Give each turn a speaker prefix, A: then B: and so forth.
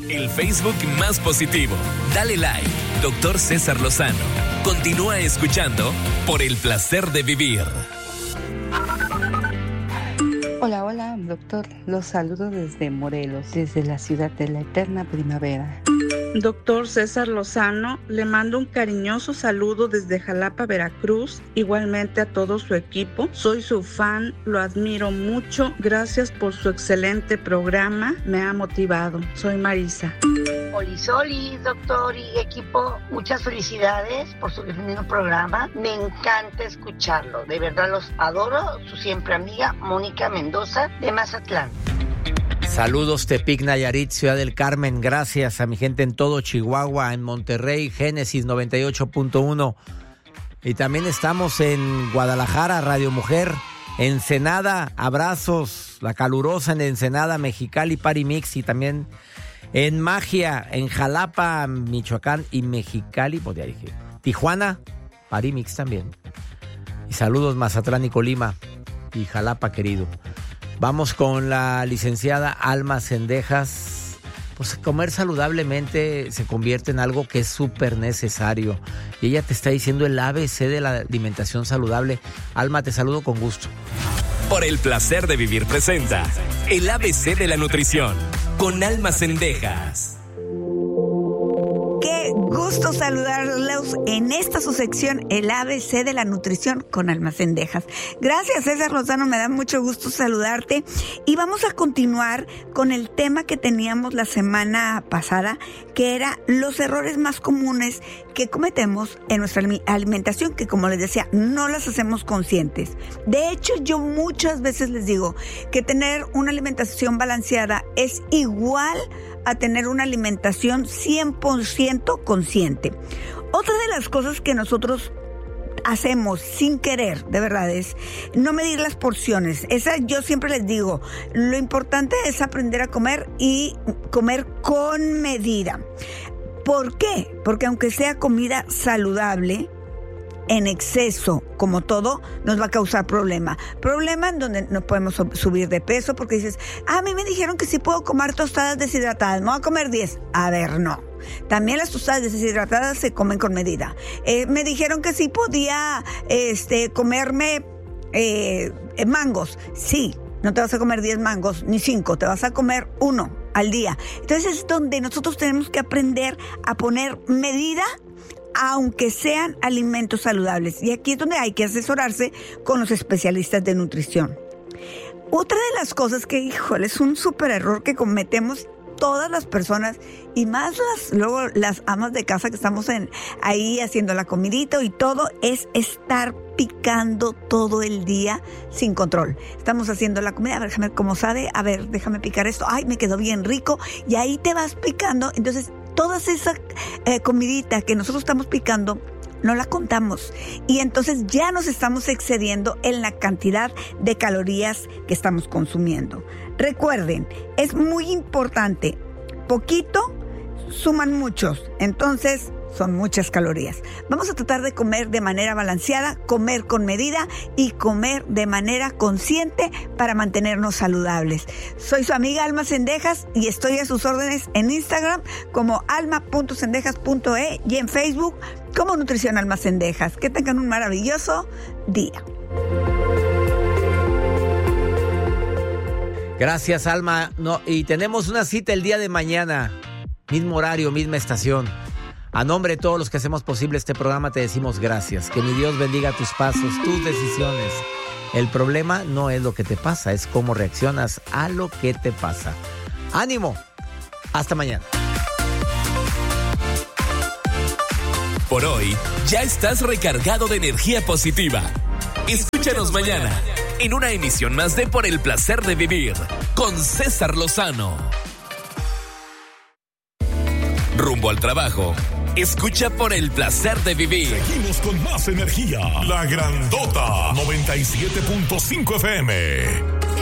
A: el Facebook más positivo. Dale like, Dr. César Lozano. Continúa escuchando Por el Placer de Vivir.
B: Hola, hola, doctor. Los saludo desde Morelos, desde la ciudad de la eterna primavera.
C: Doctor César Lozano, le mando un cariñoso saludo desde Jalapa, Veracruz, igualmente a todo su equipo. Soy su fan, lo admiro mucho. Gracias por su excelente programa, me ha motivado. Soy Marisa.
D: Oli, doctor y equipo, muchas felicidades por su definido programa. Me encanta escucharlo, de verdad los adoro. Su siempre amiga Mónica Mendoza de Mazatlán.
E: Saludos Tepic, Nayarit, Ciudad del Carmen. Gracias a mi gente en todo Chihuahua, en Monterrey, Génesis 98.1. Y también estamos en Guadalajara, Radio Mujer, Ensenada, abrazos, La Calurosa en Ensenada, Mexicali, Parimix, y también en Magia, en Jalapa, Michoacán y Mexicali, pues ya dije, Tijuana, Parimix también. Y saludos Mazatlán y Colima y Jalapa, querido. Vamos con la licenciada Alma Cendejas. Pues comer saludablemente se convierte en algo que es súper necesario. Y ella te está diciendo el ABC de la alimentación saludable. Alma, te saludo con gusto.
A: Por el Placer de Vivir presenta el ABC de la nutrición con Alma Cendejas.
F: Qué gusto saludarlos en esta su sección, el ABC de la nutrición con Alma Cendejas. Gracias, César Lozano, me da mucho gusto saludarte. Y vamos a continuar con el tema que teníamos la semana pasada, que era los errores más comunes que cometemos en nuestra alimentación, que como les decía, no las hacemos conscientes. De hecho, yo muchas veces les digo que tener una alimentación balanceada es igual a tener una alimentación 100% consciente. Otra de las cosas que nosotros hacemos sin querer, de verdad, es no medir las porciones. Esa yo siempre les digo, lo importante es aprender a comer y comer con medida. ¿Por qué? Porque aunque sea comida saludable, en exceso, como todo, nos va a causar problema. Problema en donde no podemos subir de peso porque dices, a mí me dijeron que sí puedo comer tostadas deshidratadas, me voy a comer 10. A ver, no. También las tostadas deshidratadas se comen con medida. Me dijeron que sí podía comerme mangos. Sí, no te vas a comer 10 mangos ni 5, te vas a comer 1 al día. Entonces es donde nosotros tenemos que aprender a poner medida, aunque sean alimentos saludables. Y aquí es donde hay que asesorarse con los especialistas de nutrición. Otra de las cosas que, híjole, es un súper error que cometemos todas las personas, y más luego las amas de casa que estamos ahí haciendo la comidita y todo, es estar picando todo el día sin control. Estamos haciendo la comida, a ver, déjame ver cómo sabe, a ver, déjame picar esto, ay, me quedó bien rico, y ahí te vas picando. Entonces, toda esa comidita que nosotros estamos picando, no la contamos. Y entonces ya nos estamos excediendo en la cantidad de calorías que estamos consumiendo. Recuerden, es muy importante. Poquito suman muchos. Entonces son muchas calorías. Vamos a tratar de comer de manera balanceada, comer con medida y comer de manera consciente para mantenernos saludables. Soy su amiga Alma Cendejas y estoy a sus órdenes en Instagram como alma.cendejas.e y en Facebook como Nutrición Alma Cendejas. Que tengan un maravilloso día.
E: Gracias, Alma. Y tenemos una cita el día de mañana. Mismo horario, misma estación. A nombre de todos los que hacemos posible este programa te decimos gracias. Que mi Dios bendiga tus pasos, tus decisiones. El problema no es lo que te pasa, es cómo reaccionas a lo que te pasa. ¡Ánimo! Hasta mañana.
A: Por hoy, ya estás recargado de energía positiva. Escúchanos mañana en una emisión más de Por el Placer de Vivir con César Lozano. Rumbo al trabajo. Escucha Por el Placer de Vivir.
G: Seguimos con más energía. La Grandota 97.5 FM.